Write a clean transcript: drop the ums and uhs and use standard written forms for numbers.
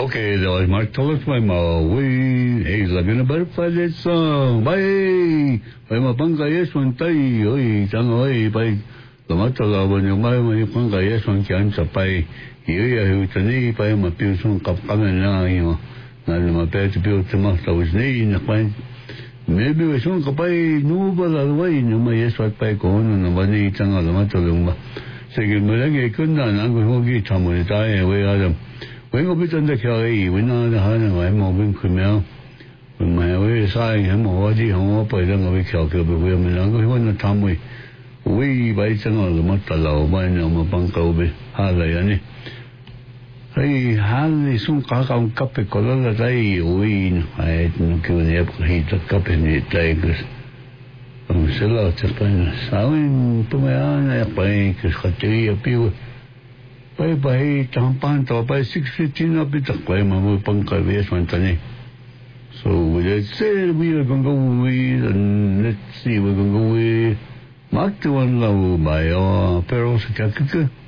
Okay, that was Mark Tullis by Maui. Hey, Laguna Butterfly that song. Bye. By Mapanga, yes, one tay. Oi, Tang, oi, by Lamatala, when you buy my Panga, yes, one cancer by Yuya, who today by my Pilson Kapanga now, you know. And my pet built the master was named in the fine. Maybe we soon go by Nubal away, no, my yes, what by going on the money, Tanga, Lamatalumba. Second, Malanga couldn't, and I'm going to get someone to die away at them. When we done the Kelly, we know the Hannah, I'm moving criminal. When my way saying him or the home up, I don't know we calculate, but we're not going to time we by some of the Matala, by no Bunko, Halayani. Hey, Halley soon cock on cup of color that I win. I hadn't given up, he took up in the tigers. I'm still out to find a sound to my own, I play, because I tell you, people. By Tampan to by 6:15 up at the claim of Punkavias Montane. So let's say we are going to go with, and let's see, we're going to go with Mark the One Low by Perros Kakaka.